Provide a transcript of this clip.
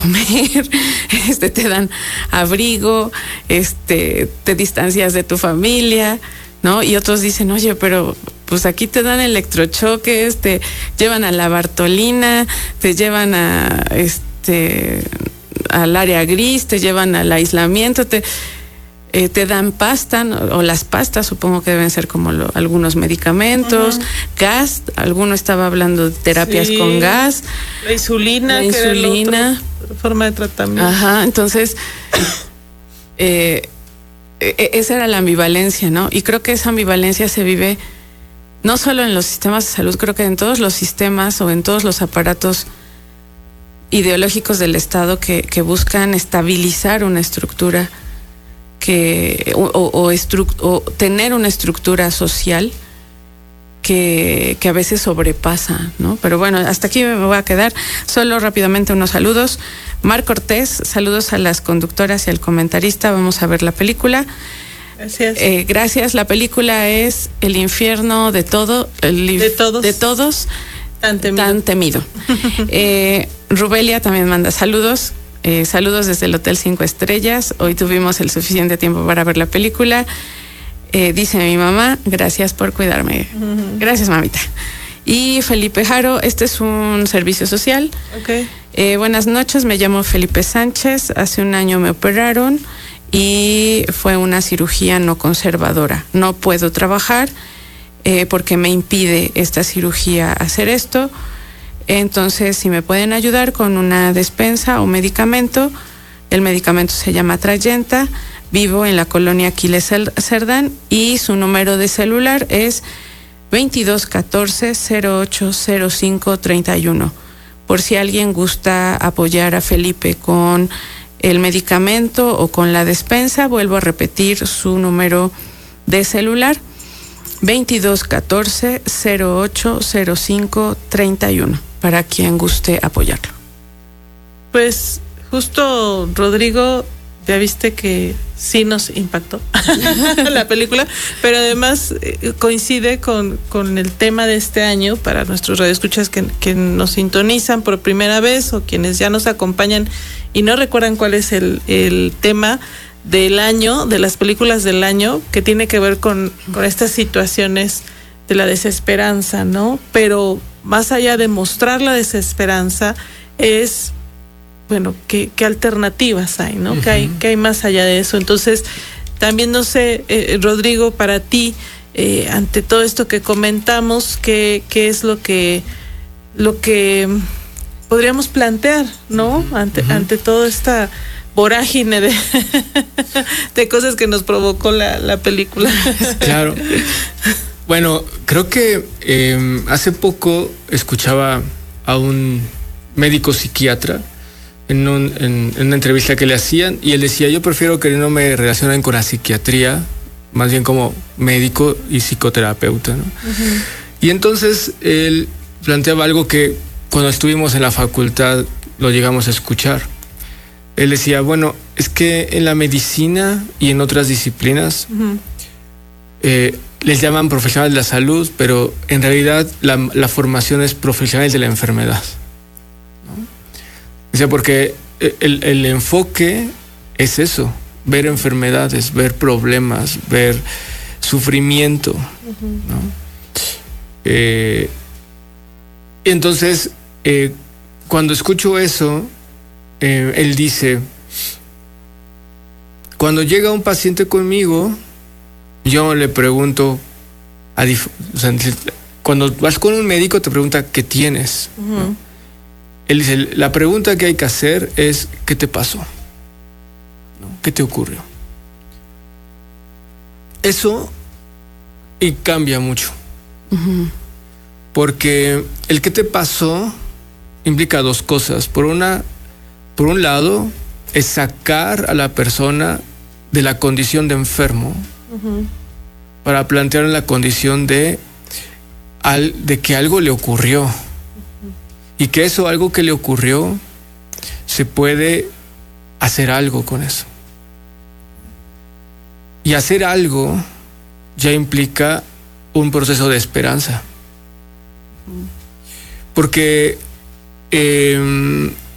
comer, te dan abrigo, te distancias de tu familia, ¿no? Y otros dicen, oye, pero pues aquí te dan electrochoques, te llevan a la Bartolina, te llevan a al área gris, te llevan al aislamiento, te dan pasta, ¿no? O las pastas supongo que deben ser como algunos medicamentos, gas, alguno estaba hablando de terapias con gas, la insulina, que era la otra forma de tratamiento. Ajá, entonces esa era la ambivalencia, ¿no? Y creo que esa ambivalencia se vive no solo en los sistemas de salud, creo que en todos los sistemas o en todos los aparatos ideológicos del Estado que buscan estabilizar una estructura o tener una estructura social que a veces sobrepasa, ¿no? Pero bueno, hasta aquí me voy a quedar. Solo rápidamente unos saludos. Mar Cortés, saludos a las conductoras y al comentarista. Vamos a ver la película. Gracias. Gracias. La película es El infierno de todos. Tan temido. Rubelia también manda saludos. Saludos desde el Hotel 5 Estrellas. Hoy tuvimos el suficiente tiempo para ver la película. Dice mi mamá, gracias por cuidarme. Uh-huh. Gracias, mamita. Y Felipe Jaro, este es un servicio social. Okay. Buenas noches, me llamo Felipe Sánchez. Hace un año me operaron y fue una cirugía no conservadora. No puedo trabajar porque me impide esta cirugía hacer esto. Entonces, si me pueden ayudar con una despensa o medicamento, el medicamento se llama Trayenta. Vivo en la colonia Aquiles Cerdán y su número de celular es 2214-080531. Por si alguien gusta apoyar a Felipe con el medicamento o con la despensa, vuelvo a repetir su número de celular, 2214-080531, para quien guste apoyarlo. Pues justo, Rodrigo, ya viste que sí nos impactó la película, pero además coincide con el tema de este año para nuestros radioescuchas que nos sintonizan por primera vez o quienes ya nos acompañan y no recuerdan cuál es el tema del año, de las películas del año, que tiene que ver con estas situaciones de la desesperanza, ¿no? Pero más allá de mostrar la desesperanza es, bueno, ¿qué alternativas hay, ¿no? Uh-huh. ¿Qué hay más allá de eso? Entonces, también no sé, Rodrigo, para ti, ante todo esto que comentamos, ¿qué es lo que podríamos plantear, ¿no? Ante toda esta vorágine de cosas que nos provocó la película. Claro. Bueno, creo que hace poco escuchaba a un médico psiquiatra en una entrevista que le hacían, y él decía, yo prefiero que no me relacionen con la psiquiatría, más bien como médico y psicoterapeuta, ¿no? Uh-huh. Y entonces él planteaba algo que cuando estuvimos en la facultad lo llegamos a escuchar. Él decía, bueno, es que en la medicina y en otras disciplinas uh-huh. Les llaman profesionales de la salud, pero en realidad la formación es profesionales de la enfermedad. O sea, porque el enfoque es eso, ver enfermedades, ver problemas, ver sufrimiento, uh-huh. ¿no? Entonces, cuando escucho eso, él dice, cuando llega un paciente conmigo, yo le pregunto, o sea, cuando vas con un médico te pregunta, ¿qué tienes? Uh-huh. ¿no? Él dice, la pregunta que hay que hacer es, ¿qué te pasó? ¿no? ¿Qué te ocurrió? Eso y cambia mucho. Uh-huh. Porque el qué te pasó implica dos cosas. Por un lado, es sacar a la persona de la condición de enfermo uh-huh. para plantear la condición de que algo le ocurrió. Y que eso, algo que le ocurrió, se puede hacer algo con eso. Y hacer algo ya implica un proceso de esperanza. Porque